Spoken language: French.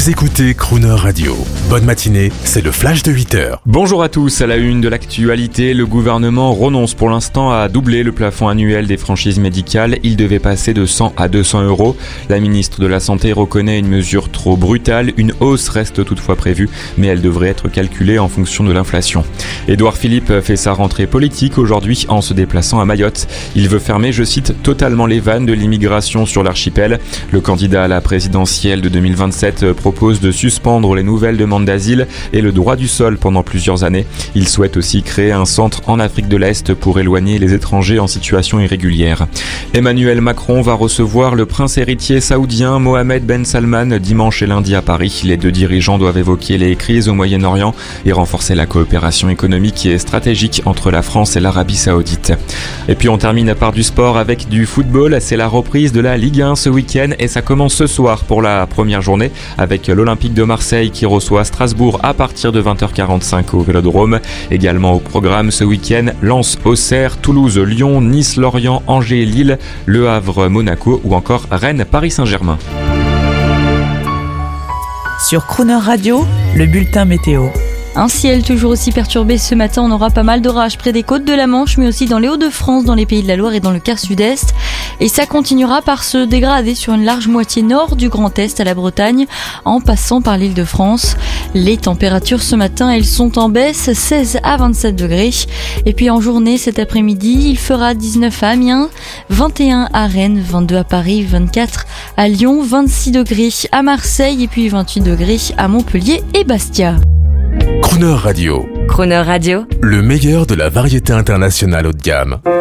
Vous écoutez Crooner Radio. Bonne matinée, c'est le flash de 8h. Bonjour à tous, à la une de l'actualité, le gouvernement renonce pour l'instant à doubler le plafond annuel des franchises médicales. Il devait passer de 100 à 200 euros. La ministre de la Santé reconnaît une mesure trop brutale. Une hausse reste toutefois prévue, mais elle devrait être calculée en fonction de l'inflation. Édouard Philippe fait sa rentrée politique aujourd'hui en se déplaçant à Mayotte. Il veut fermer, je cite, totalement les vannes de l'immigration sur l'archipel. Le candidat à la présidentielle de 2027 propose de suspendre les nouvelles demandes d'asile et le droit du sol pendant plusieurs années. Il souhaite aussi créer un centre en Afrique de l'Est pour éloigner les étrangers en situation irrégulière. Emmanuel Macron va recevoir le prince héritier saoudien Mohammed Ben Salman dimanche et lundi à Paris. Les deux dirigeants doivent évoquer les crises au Moyen-Orient et renforcer la coopération économique et stratégique entre la France et l'Arabie Saoudite. Et puis on termine par du sport avec du football. C'est la reprise de la Ligue 1 ce week-end et ça commence ce soir pour la première journée avec l'Olympique de Marseille qui reçoit Strasbourg à partir de 20h45 au Vélodrome. Également au programme ce week-end, Lens, Auxerre, Toulouse, Lyon, Nice, Lorient, Angers, Lille, Le Havre, Monaco ou encore Rennes, Paris Saint-Germain. Sur Crooner Radio, le bulletin météo. Un ciel toujours aussi perturbé ce matin, on aura pas mal d'orages près des côtes de la Manche, mais aussi dans les Hauts-de-France, dans les Pays de la Loire et dans le quart sud-est. Et ça continuera par se dégrader sur une large moitié nord du Grand Est à la Bretagne, en passant par l'Île-de-France. Les températures ce matin, elles sont en baisse, 16 à 27 degrés. Et puis en journée, cet après-midi, il fera 19 à Amiens, 21 à Rennes, 22 à Paris, 24 à Lyon, 26 degrés à Marseille et puis 28 degrés à Montpellier et Bastia. Crooner Radio. Crooner Radio. Le meilleur de la variété internationale haut de gamme.